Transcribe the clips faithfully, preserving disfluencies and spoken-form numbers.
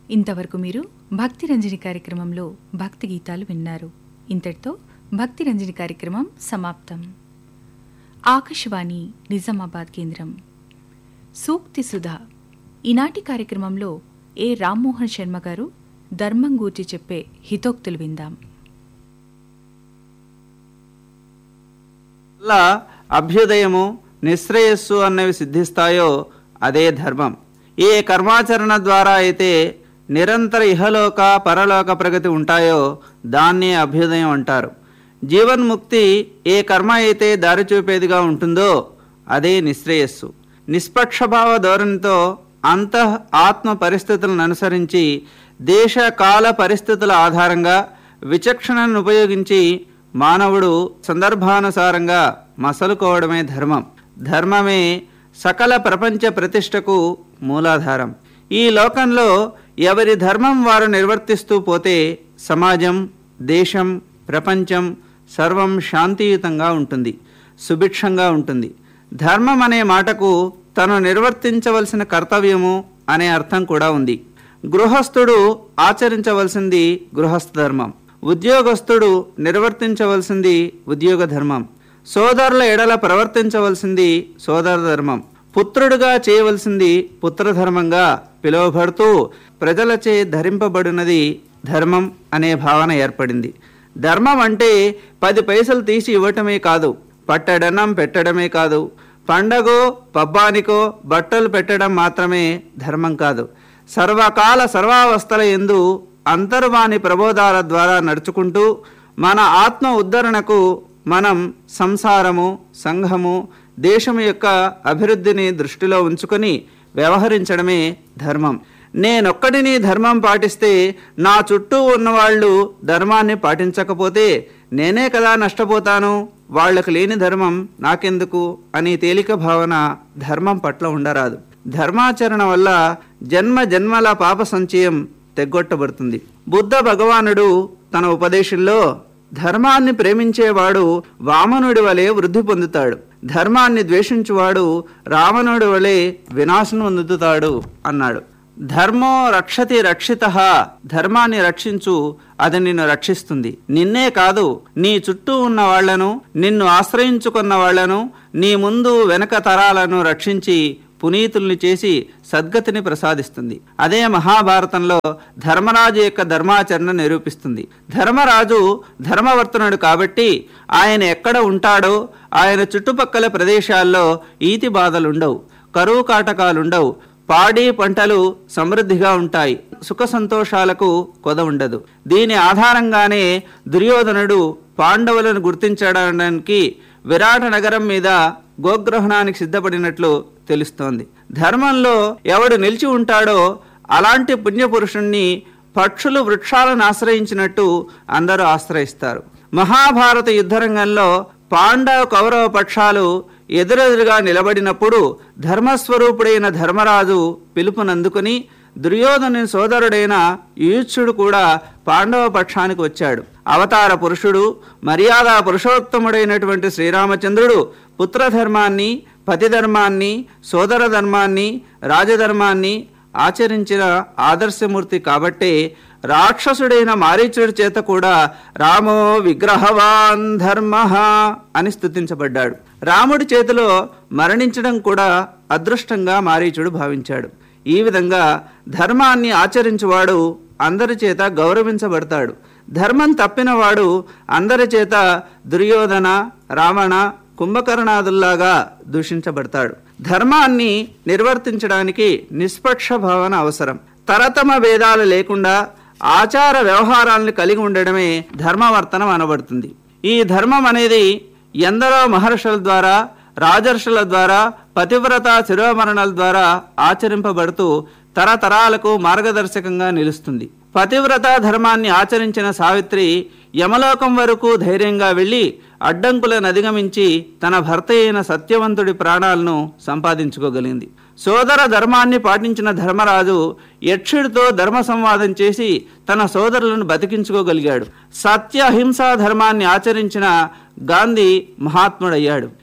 ఇంతవరకు మీరు భక్తి రంజని కార్యక్రమంలో భక్తి గీతాలు విన్నారు. ఇంతటితో భక్తి రంజని కార్యక్రమం సమాప్తం. ఆకాశవాణి నిజామాబాద్ కేంద్రం. సూక్తి సుధా ఈనాటి కార్యక్రమంలో ఏ రామ్మోహన్ శర్మ గారు ధర్మం గూర్చి చెప్పే హితోక్తులు విందాం. అభ్యుదయము నిశ్రేయస్సు అన్నవి సిద్ధిస్తాయో అదే ధర్మం. ఏ కర్మాచరణ ద్వారా అయితే నిరంతర ఇహలోక పరలోక ప్రగతి ఉంటాయో దాన్నే అభ్యుదయం అంటారు. జీవన్ముక్తి ఏ కర్మ అయితే దారి చూపేదిగా ఉంటుందో అదే నిశ్రేయస్సు. నిష్పక్షభావ ధోరణితో అంతః ఆత్మ పరిస్థితులను అనుసరించి దేశ కాల పరిస్థితుల ఆధారంగా విచక్షణను ఉపయోగించి మానవుడు సందర్భానుసారంగా మసలుకోవడమే ధర్మం. ధర్మమే సకల ప్రపంచ ప్రతిష్టకు మూలాధారం. ఈ లోకంలో ఎవరి ధర్మం వారు నిర్వర్తిస్తూ పోతే సమాజం, దేశం, ప్రపంచం సర్వం శాంతియుతంగా ఉంటుంది, సుభిక్షంగా ఉంటుంది. ధర్మం అనే మాటకు తను నిర్వర్తించవలసిన కర్తవ్యము అనే అర్థం కూడా ఉంది. గృహస్థుడు ఆచరించవలసింది గృహస్థ ధర్మం, ఉద్యోగస్తుడు నిర్వర్తించవలసింది ఉద్యోగ ధర్మం, సోదరుల ఎడల ప్రవర్తించవలసింది సోదర ధర్మం, పుత్రుడుగా చేయవలసింది పుత్రధర్మంగా పిలువబడుతూ ప్రజలచే ధరింపబడినది ధర్మం అనే భావన ఏర్పడింది. ధర్మం అంటే పది పైసలు తీసి ఇవ్వటమే కాదు, పట్టడనం పెట్టడమే కాదు, పండగో పబ్బానికో బట్టలు పెట్టడం మాత్రమే ధర్మం కాదు. సర్వకాల సర్వావస్థల యందు అంతర్వాణి ప్రబోధాల ద్వారా నడుచుకుంటూ మన ఆత్మ ఉద్ధరణకు మనం సంసారము, సంఘము, దేశము యొక్క అభివృద్ధిని దృష్టిలో ఉంచుకొని వ్యవహరించడమే ధర్మం. నేనొక్కడిని ధర్మం పాటిస్తే నా చుట్టూ ఉన్నవాళ్ళు ధర్మాన్ని పాటించకపోతే నేనే కదా నష్టపోతాను, వాళ్లకు లేని ధర్మం నాకెందుకు అని తేలిక భావన ధర్మం పట్ల ఉండరాదు. ధర్మాచరణ వల్ల జన్మ జన్మల పాప సంచయం తెగ్గొట్టబడుతుంది. బుద్ధ భగవానుడు తన ఉపదేశంలో ధర్మాన్ని ప్రేమించేవాడు వామనుడి వలె వృద్ధి పొందుతాడు, ధర్మాన్ని ద్వేషించువాడు రావణుడి వలె వినాశనం పొందుతాడు అన్నాడు. ధర్మో రక్షతి రక్షితః, ధర్మాన్ని రక్షించు, అది నిన్ను రక్షిస్తుంది. నిన్నే కాదు, నీ చుట్టూ ఉన్న వాళ్లను, నిన్ను ఆశ్రయించుకున్న వాళ్లను, నీ ముందు వెనక తరాలను రక్షించి పునీతుల్ని చేసి సద్గతిని ప్రసాదిస్తుంది. అదే మహాభారతంలో ధర్మరాజు యొక్క ధర్మాచరణ నిరూపిస్తుంది. ధర్మరాజు ధర్మవర్తనుడు కాబట్టి ఆయన ఎక్కడ ఉంటాడో ఆయన చుట్టుపక్కల ప్రదేశాల్లో ఈతి బాధలుండవు, కరువు కాటకాలుండవు, పాడి పంటలు సమృద్ధిగా ఉంటాయి, సుఖ సంతోషాలకు కొద ఉండదు. దీని ఆధారంగానే దుర్యోధనుడు పాండవులను గుర్తించడానికి విరాట నగరం మీద గోగ్రహణానికి సిద్ధపడినట్లు తెలుస్తోంది. ధర్మంలో ఎవడు నిలిచి ఉంటాడో అలాంటి పుణ్యపురుషుణ్ణి పక్షులు వృక్షాలను ఆశ్రయించినట్టు అందరూ ఆశ్రయిస్తారు. మహాభారత యుద్ధరంగంలో పాండవ కౌరవ పక్షాలు ఎదురెదురుగా నిలబడినప్పుడు ధర్మస్వరూపుడైన ధర్మరాజు పిలుపునందుకుని దుర్యోధను సోదరుడైన యుయుత్సుడు కూడా పాండవ పక్షానికి వచ్చాడు. అవతార పురుషుడు, మర్యాద పురుషోత్తముడైనటువంటి శ్రీరామచంద్రుడు పుత్రధర్మాన్ని, పతిధర్మాన్ని, సోదర ధర్మాన్ని, రాజధర్మాన్ని ఆచరించిన ఆదర్శమూర్తి కాబట్టే రాక్షసుడైన మారీచుడి చేత కూడా రామో విగ్రహవాన్ ధర్మః అని స్తుతించబడ్డాడు. రాముడి చేతిలో మరణించడం కూడా అదృష్టంగా మారీచుడు భావించాడు. ఈ విధంగా ధర్మాన్ని ఆచరించువాడు అందరి చేత గౌరవించబడతాడు. ధర్మం తప్పినవాడు అందరి చేత దుర్యోధన, రావణ, కుంభకర్ణాదుల్లాగా దూషించబడతాడు. ధర్మాన్ని నిర్వర్తించడానికి నిష్పక్ష భావన అవసరం. తరతమ భేదాలు లేకుండా ఆచార వ్యవహారాలను కలిగి ఉండడమే ధర్మవర్తనం అనబడుతుంది. ఈ ధర్మం అనేది ఎందరో మహర్షుల ద్వారా, రాజర్షుల ద్వారా, పతివ్రత శిరోమరణల ద్వారా ఆచరింపబడుతూ తరతరాలకు మార్గదర్శకంగా నిలుస్తుంది. పతివ్రత ధర్మాన్ని ఆచరించిన సావిత్రి యమలోకం వరకు ధైర్యంగా వెళ్ళి అడ్డంకులను అధిగమించి తన భర్త అయిన సత్యవంతుడి ప్రాణాలను సంపాదించుకోగలిగింది. సోదర ధర్మాన్ని పాటించిన ధర్మరాజు యక్షుడితో ధర్మ సంవాదం చేసి తన సోదరులను బతికించుకోగలిగాడు. సత్య అహింసా ధర్మాన్ని ఆచరించిన గాంధీ మహాత్ముడయ్యాడు.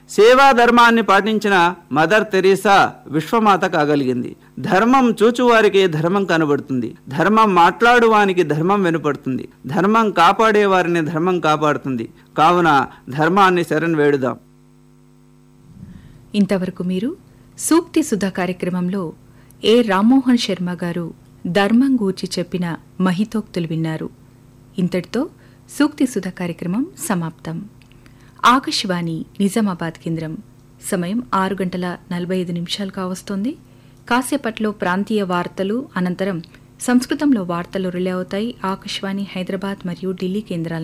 సేవా ధర్మాన్ని పాటించిన మదర్ తెరీసా విశ్వమాత కాగలిగింది. ధర్మం చూచువారికి ధర్మం కనబడుతుంది, ధర్మం మాట్లాడువానికి ధర్మం వినపడుతుంది, ధర్మం కాపాడే వారిని ధర్మం కాపాడుతుంది. కావున ధర్మాన్ని శరణ్ వేడుదాం. ఇంతవరకు మీరు సూక్తి సుధా కార్యక్రమంలో ఏ రామ్మోహన్ శర్మ గారు ధర్మం గూర్చి చెప్పిన మహితోక్తులు విన్నారు. ఇంతటితో సూక్తి సుధా కార్యక్రమం సమాప్తం. ఆకాశవాణి నిజామాబాద్ కేంద్రం. సమయం ఆరు గంటల నలభై ఐదు నిమిషాలు కావస్తోంది. కాసేపట్లో ప్రాంతీయ వార్తలు, అనంతరం సంస్కృతంలో వార్తలు రిలే అవుతాయి. ఆకాశవాణి హైదరాబాద్ మరియు ఢిల్లీ కేంద్రాల